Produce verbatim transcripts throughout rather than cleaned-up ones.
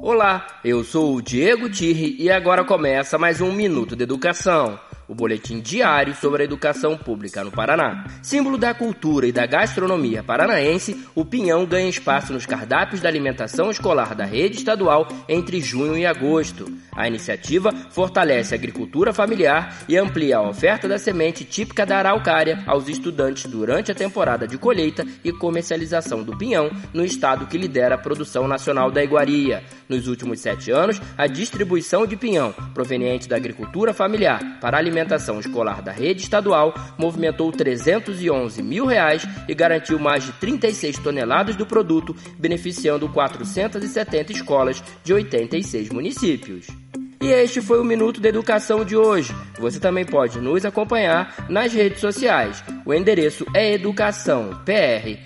Olá, eu sou o Diego Tirri e agora começa mais um Minuto de Educação, o boletim diário sobre a educação pública no Paraná. Símbolo da cultura e da gastronomia paranaense, o pinhão ganha espaço nos cardápios da alimentação escolar da rede estadual entre junho e agosto. A iniciativa fortalece a agricultura familiar e amplia a oferta da semente típica da araucária aos estudantes durante a temporada de colheita e comercialização do pinhão no estado que lidera a produção nacional da iguaria. Nos últimos sete anos, a distribuição de pinhão proveniente da agricultura familiar para a alimentação escolar da rede estadual movimentou trezentos e onze mil reais e garantiu mais de trinta e seis toneladas do produto, beneficiando quatrocentas e setenta escolas de oitenta e seis municípios. E este foi o Minuto da Educação de hoje. Você também pode nos acompanhar nas redes sociais. O endereço é Educação P R.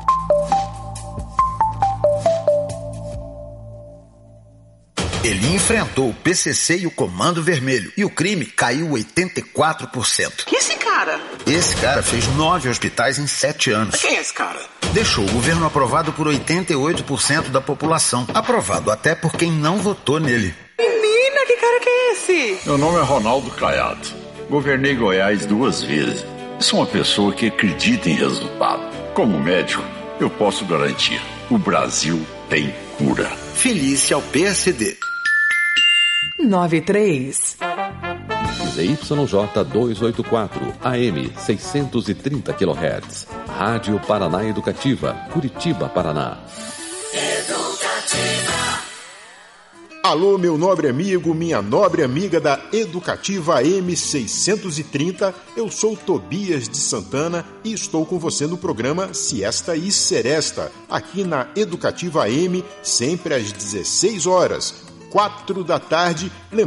Ele enfrentou o P C C e o Comando Vermelho e o crime caiu oitenta e quatro por cento. Quem é esse cara? Esse cara fez nove hospitais em sete anos. Quem é esse cara? Deixou o governo aprovado por oitenta e oito por cento da população. Aprovado até por quem não votou nele. Menina, que cara que é esse? Meu nome é Ronaldo Caiado. Governei Goiás duas vezes. Sou uma pessoa que acredita em resultado. Como médico, eu posso garantir: o Brasil tem cura. Felícia ao P S D. nove três. Z Y J duzentos e oitenta e quatro, A M seiscentos e trinta quilohertz. Rádio Paraná Educativa, Curitiba, Paraná. Educativa. Alô, meu nobre amigo, minha nobre amiga da Educativa A M seiscentos e trinta, eu sou Tobias de Santana e estou com você no programa Siesta e Seresta, aqui na Educativa A M, sempre às dezesseis horas, quatro da tarde.